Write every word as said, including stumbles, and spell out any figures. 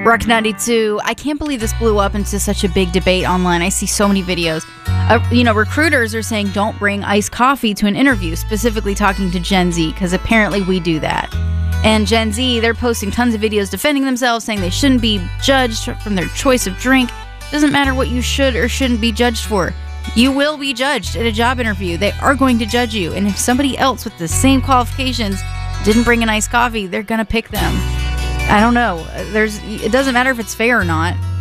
Rock ninety-two. I can't believe this blew up into such a big debate online. I see so many videos. Uh, you know, recruiters are saying don't bring iced coffee to an interview, specifically talking to Gen Z, because apparently we do that. And Gen Z, they're posting tons of videos defending themselves, saying they shouldn't be judged from their choice of drink. Doesn't matter what you should or shouldn't be judged for. You will be judged at a job interview. They are going to judge you. And if somebody else with the same qualifications didn't bring an iced coffee, they're going to pick them. I don't know. There's. It doesn't matter if it's fair or not.